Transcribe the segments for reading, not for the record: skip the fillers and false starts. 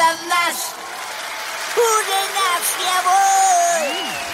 nass. Pudelnass, jawohl.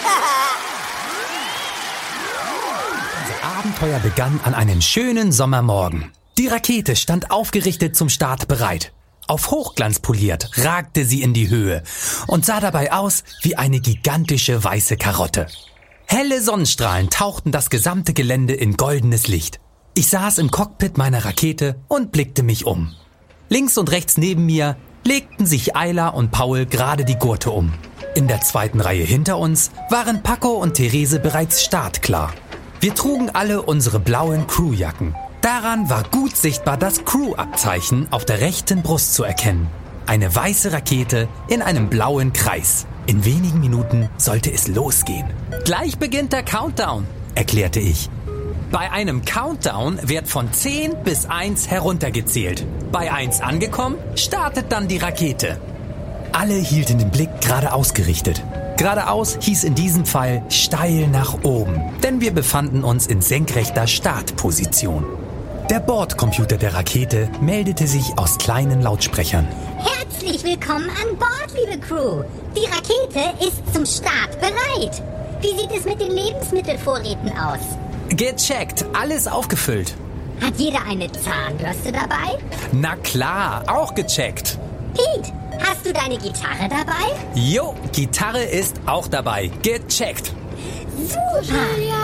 Unser Abenteuer begann an einem schönen Sommermorgen. Die Rakete stand aufgerichtet zum Start bereit. Auf Hochglanz poliert ragte sie in die Höhe und sah dabei aus wie eine gigantische weiße Karotte. Helle Sonnenstrahlen tauchten das gesamte Gelände in goldenes Licht. Ich saß im Cockpit meiner Rakete und blickte mich um. Links und rechts neben mir legten sich Ayla und Paul gerade die Gurte um. In der zweiten Reihe hinter uns waren Paco und Therese bereits startklar. Wir trugen alle unsere blauen Crewjacken. Daran war gut sichtbar das Crew-Abzeichen auf der rechten Brust zu erkennen. Eine weiße Rakete in einem blauen Kreis. In wenigen Minuten sollte es losgehen. Gleich beginnt der Countdown, erklärte ich. Bei einem Countdown wird von 10 bis 1 heruntergezählt. Bei 1 angekommen, startet dann die Rakete. Alle hielten den Blick geradeaus gerichtet. Geradeaus hieß in diesem Fall steil nach oben, denn wir befanden uns in senkrechter Startposition. Der Bordcomputer der Rakete meldete sich aus kleinen Lautsprechern. Herzlich willkommen an Bord, liebe Crew. Die Rakete ist zum Start bereit. Wie sieht es mit den Lebensmittelvorräten aus? Gecheckt, alles aufgefüllt. Hat jeder eine Zahnbürste dabei? Na klar, auch gecheckt. Pete, hast du deine Gitarre dabei? Jo, Gitarre ist auch dabei. Gecheckt. Super.